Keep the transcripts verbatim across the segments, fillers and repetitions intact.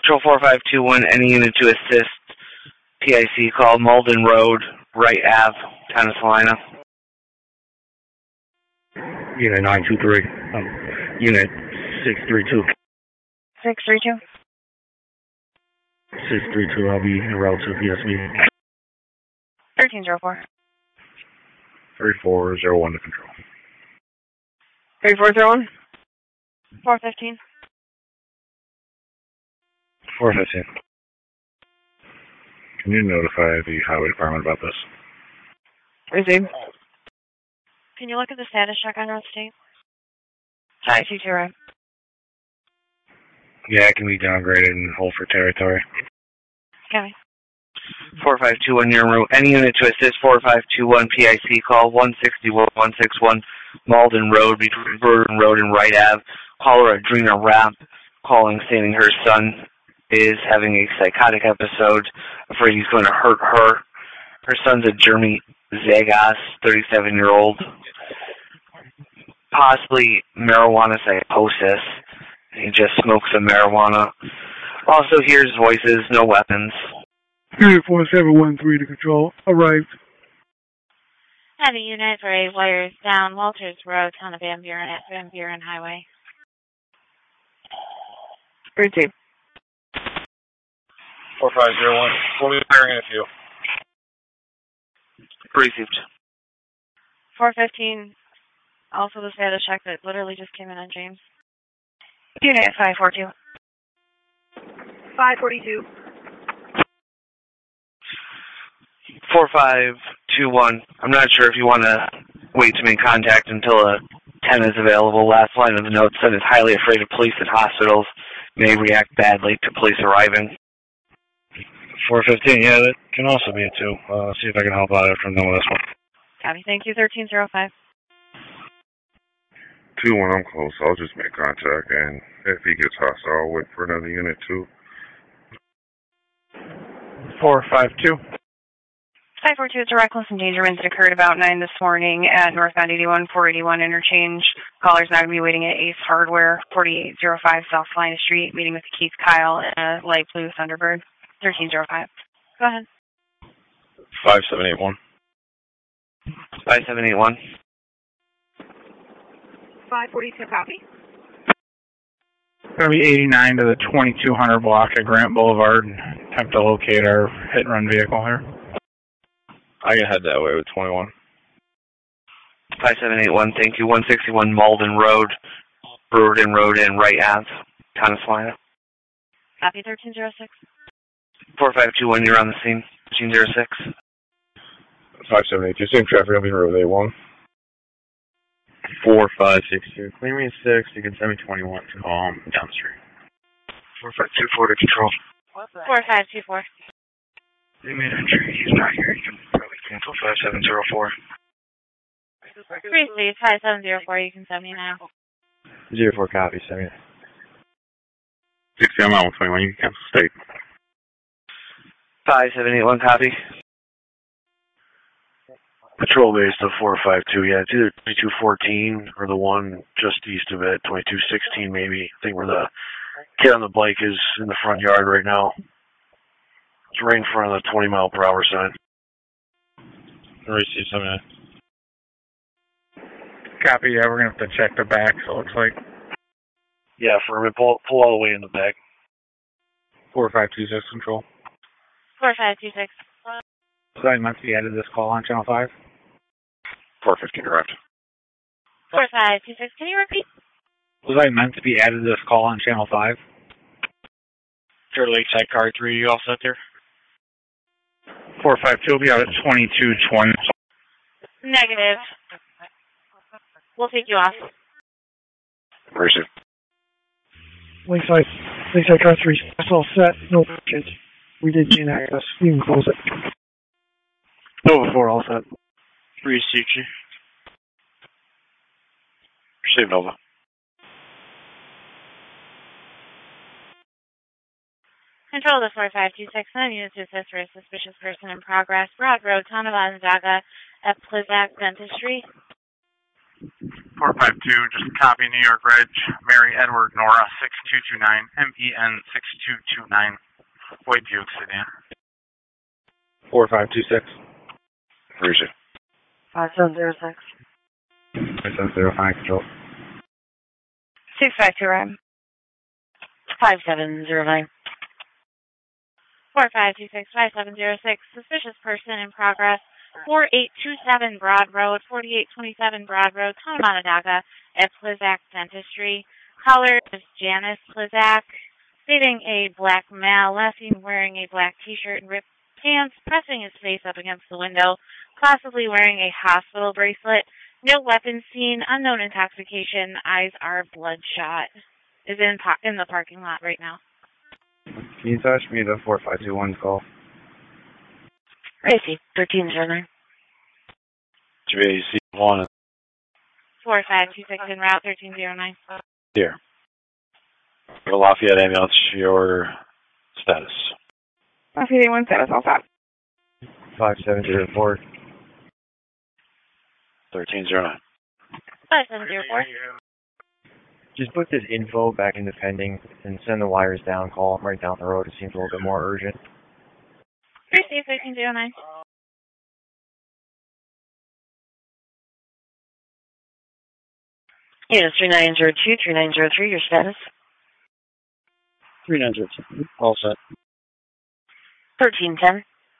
Control four five two one, any unit to assist. P I C call Malden Road, Wright Ave, Town of Salina. Unit nine two three. Um, unit six three two. six three two. six three two, I'll be en route to P S V. thirteen zero four. three four zero one to control. three four zero one. four fifteen. four fifteen. Can you notify the highway department about this? Received. Can you look at the status check on Road State? Hi, two two right. Yeah, it can be downgraded and hold for territory. Okay. four five two one, you're en route. Any unit to assist. Four five two one, P I C call one sixty one sixty-one Malden Road, between Burden Road and Wright Ave. Caller Adrena Rapp calling, stating her son is having a psychotic episode, afraid he's going to hurt her. Her son's a Jeremy Zagas, thirty-seven-year-old, possibly marijuana psychosis. He just smokes some marijuana. Also hears voices, no weapons. Unit four seven one three to control. Arrived. Heavy unit for eight wires down Walters Road, Town of Van Buren at Van Buren Highway. Received. four five zero one. We'll be firing at you. Received. four fifteen. Also the status check that literally just came in on James. Unit five four two. five forty-two. four five two one. I'm not sure if you want to wait to make contact until a ten is available. Last line of the note said is highly afraid of police at hospitals. May react badly to police arriving. four fifteen, yeah, that can also be a two. Uh, see if I can help out after I'm done with this one. Copy, thank you. thirteen zero five. two one, I'm close. I'll just make contact, and if he gets hostile, I'll wait for another unit, too. four five two. five four two, it's a reckless endangerment that occurred about nine this morning at northbound eighty-one four eighty-one interchange. Caller's now going to be waiting at Ace Hardware, forty-eight oh five South Salina Street, meeting with Keith Kyle in a light blue Thunderbird. thirteen zero five. Go ahead. five seven eight one. five seven eight one. five forty-two, copy. Gonna be eighty-nine to the twenty-two hundred block at Grant Boulevard and attempt to locate our hit and run vehicle here. I can head that way with twenty-one. five seven eight one, thank you. one sixty-one Malden Road, Brewerton Road, and Wright Ave, Town of Salina. Copy, thirteen zero six. four five two one, you're on the scene. thirteen zero six. five seven eight two, same traffic, I'll be in road eight one. four five six two, clear me six, you can send me twenty-one to call him down the street. four five two four to control. four five two four. They made entry, he's not here, you can probably cancel five seven zero four. Briefly, five seven zero four, you can send me now. zero four copy, send me. sixty, I'm out with twenty-one, you can cancel state. five seven eight one, copy. Patrol base to four five two, yeah, it's either twenty-two fourteen or the one just east of it, twenty-two sixteen maybe. I think where the kid on the bike is in the front yard right now. It's right in front of the twenty mile per hour sign. Receive something. Copy, yeah, we're gonna have to check the back, so it looks like. Yeah, for me, pull, pull all the way in the back. four five two six control. four five two six. So I meant to be added to this call on channel five. four fifteen, correct. four five two six, can you repeat? Was I meant to be added to this call on channel five? Sure, Lakeside Car three, you all set there? four five two will be out at twenty-two twenty. Negative. We'll take you off. Receive. Lakeside, Lakeside Car three, that's all set. No kids. We did gain access. You can close it. Nova four, all set. Receive you. Receive Nova. Control to four five two six, nine units to assist for a suspicious person in progress. Broad Road, Town of Onondaga, at Plizac Dentistry. four five two, just copy New York Reg, Mary Edward Nora six two two nine, M E N six two two nine, White Buick Sedan. four five two six. Where is it? five seven zero six. five seven zero five, control. six five two, Ryan. five seven zero nine. four five two six, five seven zero six, suspicious person in progress, four eight two seven Broad Road, forty-eight twenty-seven Broad Road, Town of Onondaga, at Plizak Dentistry. Caller is Janice Plizak, stating a black male, last seen wearing a black t-shirt and ripped pants, pressing his face up against the window, possibly wearing a hospital bracelet. No weapons seen, unknown intoxication, eyes are bloodshot. Is in, po- in the parking lot right now. Can you touch me the four five two one call? Racy, thirteen zero nine. J C one. four five two six en route, thirteen zero nine. Here. Lafayette ambulance, your status. Lafayette one status, all stop. five seven zero four. thirteen zero nine. five seven zero four. Just put this info back into pending and send the wires down. Call them right down the road. It seems a little bit more urgent. Receive thirteen zero nine. Unit three nine zero two, three nine zero three, your status? three nine zero two. All set. thirteen ten.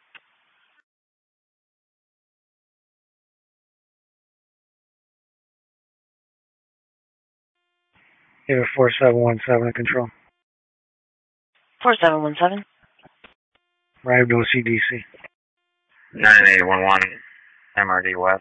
You have four seven one seven in control. four seven one seven. Arrived O C D C. nine eight one one, M R D West.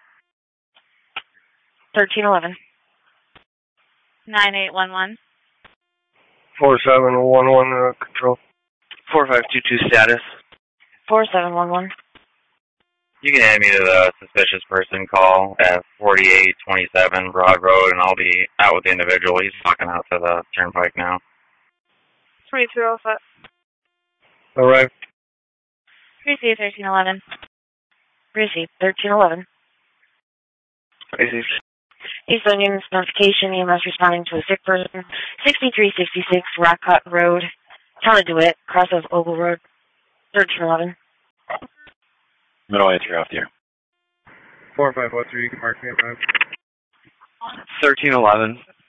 thirteen eleven. nine eight one one. four seven one one, uh, control. four five two two status. four seven one one. You can add me to the suspicious person call at forty-eight twenty-seven Broad Road, and I'll be out with the individual. He's walking out to the turnpike now. twenty-two oh set. Arrived. Receive thirteen eleven. Receive thirteen eleven. Receive. East Onions notification, E M S responding to a sick person, sixty-three sixty-six Rock Cut Road, Town of DeWitt, cross of Ogle Road, thirteen eleven. Middle A three off the air. four five four three, you can mark me at five. thirteen eleven.